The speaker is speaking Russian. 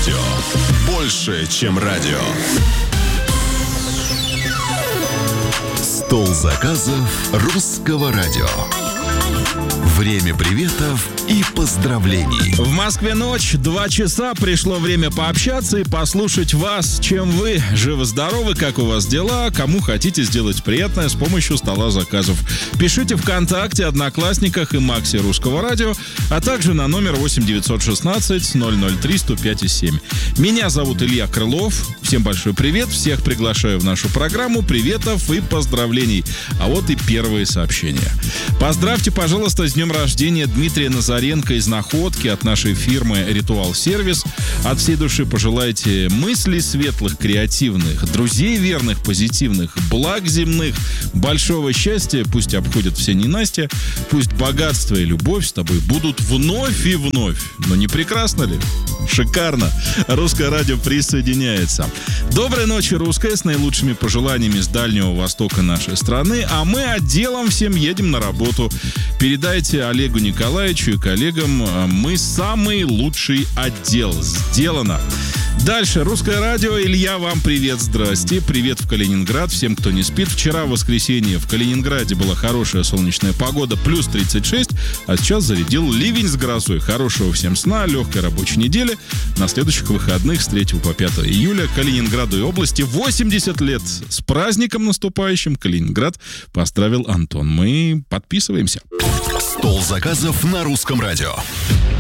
Радио. Больше, чем радио. Стол заказов русского радио. Время приветов и поздравлений. В Москве ночь, 2 часа. Пришло время пообщаться и послушать вас. Чем вы живы-здоровы, как у вас дела, кому хотите сделать приятное с помощью стола заказов. Пишите ВКонтакте, Одноклассниках и Максе Русского радио, а также на номер 8-916-003-105-7. Меня зовут Илья Крылов. Всем большой привет. Всех приглашаю в нашу программу. Приветов и поздравлений. А вот и первые сообщения. Поздравьте, пожалуйста, с днем рождения Дмитрия Назаренко из Находки от нашей фирмы «Ритуал Сервис». От всей души пожелайте мыслей светлых, креативных, друзей верных, позитивных, благ земных, большого счастья, пусть обходят все ненастья, пусть богатство и любовь с тобой будут вновь и вновь. Но не прекрасно ли? Шикарно. Русское радио присоединяется. Доброй ночи, русская, с наилучшими пожеланиями с Дальнего Востока нашей страны, а мы отделом всем едем на работу. Передайте Олегу Николаевичу и коллегам, мы самый лучший отдел. Сделано. Дальше. Русское радио. Илья, вам привет, здрасте. Привет в Калининград. Всем, кто не спит. Вчера, в воскресенье, в Калининграде была хорошая солнечная погода, плюс 36, а сейчас зарядил ливень с грозой. Хорошего всем сна, легкой рабочей недели. На следующих выходных с 3 по 5 июля Калининграду и области 80 лет. С праздником наступающим Калининград поздравил Антон. Мы подписываемся. Стол заказов на русском радио.